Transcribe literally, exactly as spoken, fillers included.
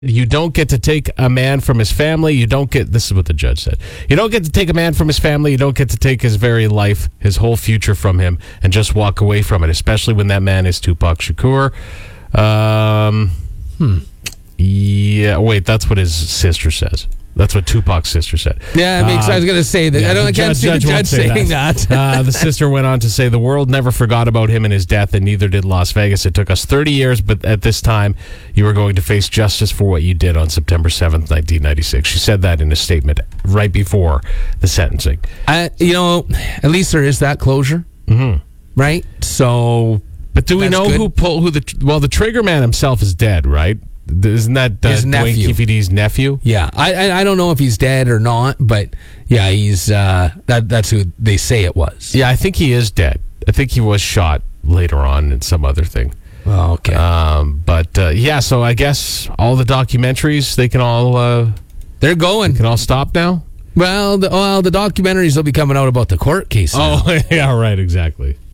You don't get to take a man from his family. You don't get, this is what the judge said. You don't get to take a man from his family. You don't get to take his very life, his whole future from him and just walk away from it, especially when that man is Tupac Shakur. Um, hmm. Yeah, wait, that's what his sister says. That's what Tupac's sister said. Yeah, it makes, uh, I was going to say that. Yeah, I don't I can't see the judge saying that. that. uh, the sister went on to say, the world never forgot about him and his death, and neither did Las Vegas. It took us thirty years, but at this time, you were going to face justice for what you did on September seventh, nineteen ninety-six. She said that in a statement right before the sentencing. I, you know, at least there is that closure, mm-hmm. right? So, but do we know good. who pulled, who the, well, the trigger man himself is dead, right? Isn't that uh, his nephew. Dwayne Keefe's nephew? Yeah, I, I I don't know if he's dead or not, but yeah, he's uh, that that's who they say it was. Yeah, I think he is dead. I think he was shot later on in some other thing. Oh, okay. Um, but uh, yeah, so I guess all the documentaries they can all uh, they're going. Can all stop now. Well, the well the documentaries will be coming out about the court case. Oh, yeah, right, exactly.